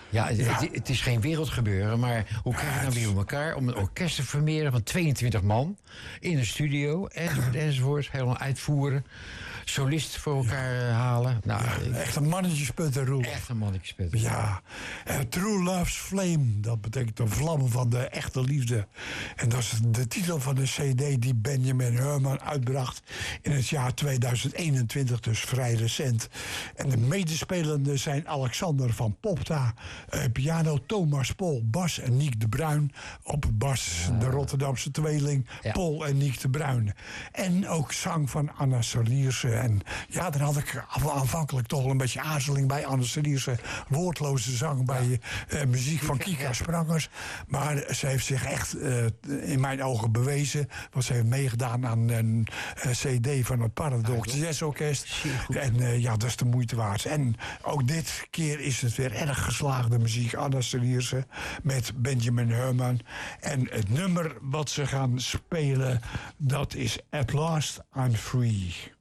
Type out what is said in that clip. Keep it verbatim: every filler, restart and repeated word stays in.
Ja, het, ja. Het, het is geen wereldgebeuren, maar hoe krijg je nou weer op elkaar om een orkest te formeren van tweeëntwintig man in een studio, enzovoort, enzovoort, helemaal uitvoeren, solist voor elkaar uh, halen. Nou, ja, ik, echt een mannetjesputter, Roel. Echt een mannetjesputter. Ja, uh, True Love's Flame, dat betekent de vlam van de echte liefde. En dat is de titel van de cd die Benjamin Herman uitbracht in het jaar tweeduizend eenentwintig, dus vrij recent. En de medespelenden zijn Alexander van Popta, uh, piano, Thomas Pol, bas en Niek de Bruin. Op bas de Rotterdamse tweeling, ja. Pol en Niek de Bruin. En ook zang van Anna Salierse. En ja, daar had ik aanvankelijk toch wel een beetje aarzeling bij. Anna Salierse, woordloze zang bij uh, muziek van Kika Sprangers. Maar ze heeft zich echt uh, in mijn ogen bewezen. Want ze heeft meegedaan aan een uh, cd van het Paradox Jazz Orkest. En uh, ja, dat is de moeite waard. En ook dit keer is het weer erg geslaagde muziek. Anna Salierse met Benjamin Herman. En het nummer wat ze gaan spelen, dat is At Last I'm Free.